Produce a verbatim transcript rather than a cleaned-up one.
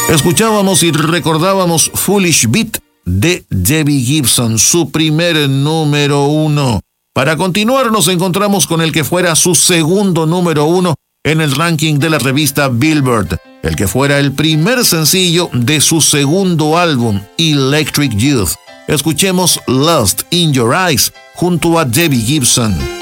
Escuchábamos y recordábamos Foolish Beat de Debbie Gibson, su primer número uno. Para continuar nos encontramos con el que fuera su segundo número uno en el ranking de la revista Billboard, el que fuera el primer sencillo de su segundo álbum, Electric Youth. Escuchemos Lost in Your Eyes junto a Debbie Gibson.